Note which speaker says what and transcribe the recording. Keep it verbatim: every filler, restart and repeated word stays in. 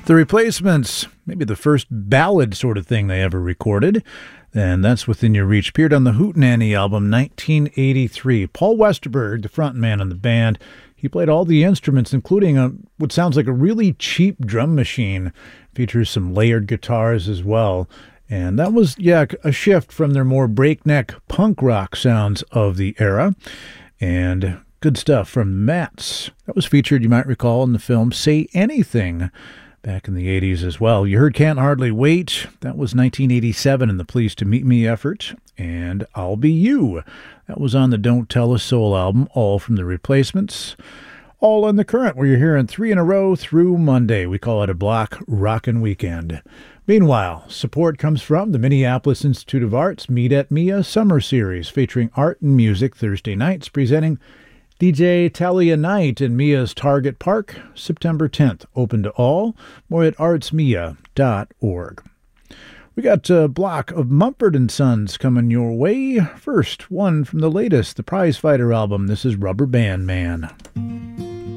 Speaker 1: The Replacements, maybe the first ballad sort of thing they ever recorded, and that's Within Your Reach. Appeared on the Hootenanny album, nineteen eighty-three. Paul Westerberg, the front man in the band, he played all the instruments, including a, what sounds like a really cheap drum machine. Features some layered guitars as well. And that was, yeah, a shift from their more breakneck punk rock sounds of the era. And good stuff from Mats. That was featured, you might recall, in the film Say Anything back in the eighties as well. You heard Can't Hardly Wait. That was nineteen eighty-seven in the Please to Meet Me effort. And I'll Be You. That was on the Don't Tell a Soul album, all from The Replacements. All in the current, where you're hearing three in a row through Monday. We call it a block rockin' weekend. Meanwhile, support comes from the Minneapolis Institute of Art's Meet at Mia Summer Series, featuring art and music Thursday nights, presenting D J Talia Knight in Mia's Target Park, September tenth. Open to all. More at arts mia dot org. We got a block of Mumford and Sons coming your way. First, one from the latest, the Prizefighter album. This is Rubber Band Man.